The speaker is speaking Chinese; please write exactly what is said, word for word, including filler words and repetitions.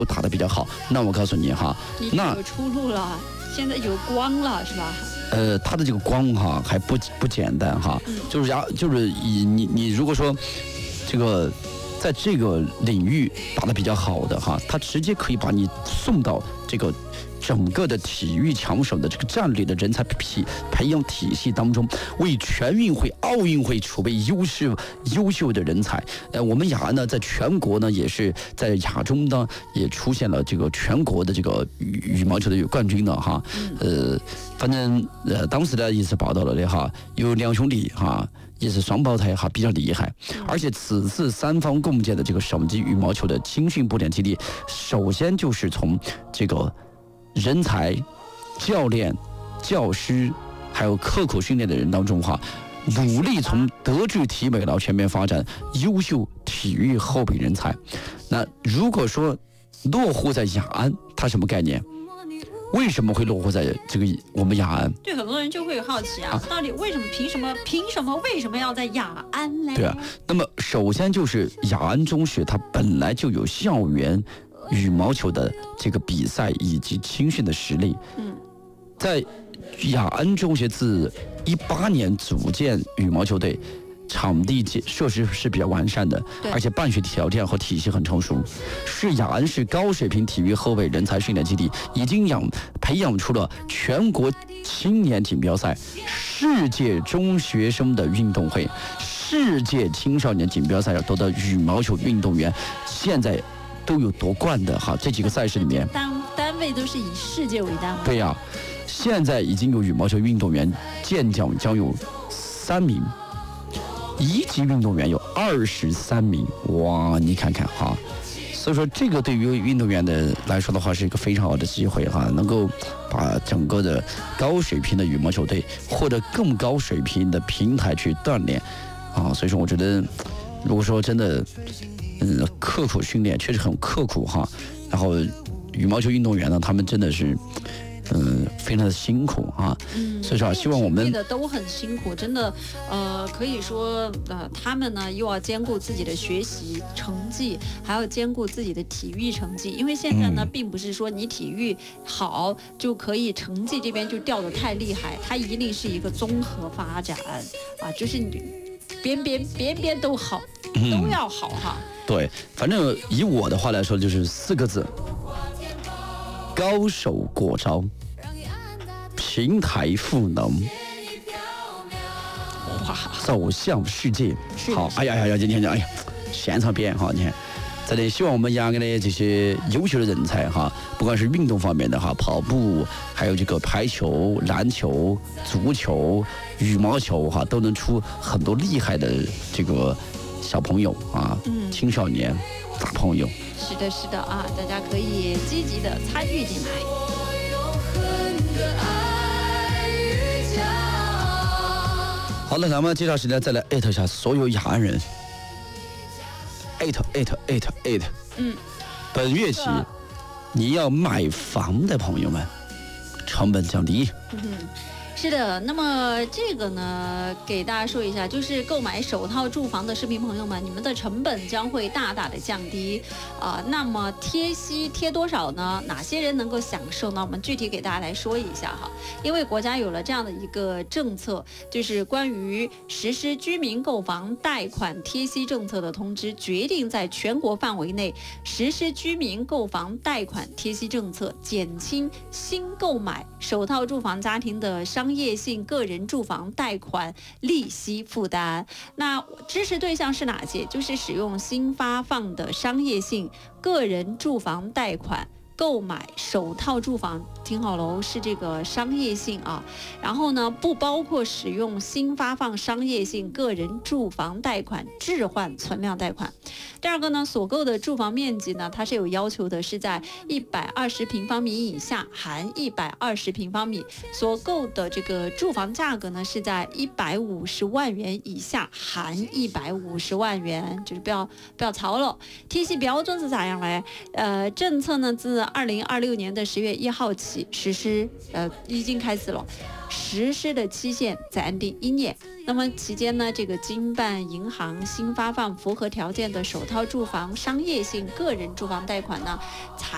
打得比较好。那我告诉你哈，那有出路了，现在有光了，是吧？ 呃，它的这个光哈还不不简单哈，嗯、就是牙就是以你你如果说这个。在这个领域打得比较好的哈，他直接可以把你送到这个整个的体育强手的这个战略的人才培培养体系当中，为全运会、奥运会储备优秀优秀的人才。呃，我们雅安呢，在全国呢也是在亚中呢也出现了这个全国的这个羽羽毛球的冠军的哈。呃，反正呃当时呢也是报道了的哈，有两兄弟哈。也是双胞胎哈，比较厉害，而且此次三方共建的这个省级羽毛球的青训部练基地，首先就是从这个人才、教练、教师，还有刻苦训练的人当中哈，努力从德智体美劳全面发展优秀体育后备人才。那如果说落户在雅安，它什么概念？为什么会落户在这个我们雅安？ 对，很多人就会有好奇啊，啊到底为什么、凭什么、凭什么、为什么要在雅安呢？ 对啊，那么首先就是雅安中学，它本来就有校园羽毛球的这个比赛以及青训的实力。嗯，在雅安中学自一八年组建羽毛球队。场地设施是比较完善的，而且办学条件和体系很成熟，是雅安市高水平体育后备人才训练基地，已经养培养出了全国青年锦标赛、世界中学生的运动会、世界青少年锦标赛要夺得羽毛球运动员，现在都有夺冠的哈。这几个赛事里面， 单单位都是以世界为单位。 对呀、啊，现在已经有羽毛球运动员健将将有三名。一级运动员有二十三名，哇，你看看哈，所以说这个对于运动员的来说的话，是一个非常好的机会哈，能够把整个的高水平的羽毛球队获得更高水平的平台去锻炼啊，所以说我觉得，如果说真的，嗯，刻苦训练确实很刻苦哈，然后羽毛球运动员呢，他们真的是。嗯，非常的辛苦啊，嗯，所以说希望我们的都很辛苦，真的，呃，可以说，呃，他们呢又要兼顾自己的学习成绩，还要兼顾自己的体育成绩，因为现在呢，嗯、并不是说你体育好就可以成绩这边就掉得太厉害，它一定是一个综合发展啊，就是你边边边边都好，都要好哈。 嗯、对，反正以我的话来说，就是四个字。高手过招，平台赋能，哇，走向世界。好，哎呀呀呀，今天哎呀，现场表演哈，你看，真的希望我们雅安的这些优秀的人才哈，不管是运动方面的哈，跑步，还有这个排球、篮球、足球、羽毛球哈，都能出很多厉害的这个小朋友啊，嗯、青少年、大朋友。 是的，是的啊，大家可以积极的参与进来。 好了，咱们接下时间再来艾特一下所有雅安人，艾特艾特艾特艾特。嗯，本月起，你要买房的朋友们，成本降低。嗯是的，那么这个呢，给大家说一下，就是购买首套住房的市民朋友们，你们的成本将会大大的降低啊、呃。那么贴息贴多少呢？哪些人能够享受呢？我们具体给大家来说一下哈。因为国家有了这样的一个政策，就是关于实施居民购房贷款贴息政策的通知，决定在全国范围内实施居民购房贷款贴息政策，减轻新购买首套住房家庭的商业性个人住房贷款利息负担。那支持对象是哪些？就是使用新发放的商业性个人住房贷款购买首套住房，听好喽，是这个商业性啊。然后呢，不包括使用新发放商业性个人住房贷款置换存量贷款。第二个呢，所购的住房面积呢，它是有要求的，是在一百二十平方米以下，含一百二十平方米。所购的这个住房价格呢，是在一百五十万元以下，含一百五十万元，就是不要不要超了。贴息标准是咋样嘞？呃，政策呢，自二零二六年的十月一号起实施，呃，已经开始了。实施的期限暂定一年。那么期间呢，这个经办银行新发放符合条件的首套住房商业性个人住房贷款呢，才